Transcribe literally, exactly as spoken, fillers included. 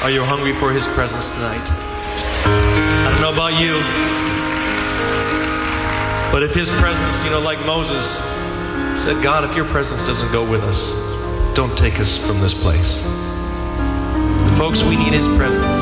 Are you hungry for His presence tonight? I don't know about you, but if His presence, you know, like Moses said, God, if your presence doesn't go with us, don't take us from this place. Folks, we need His presence.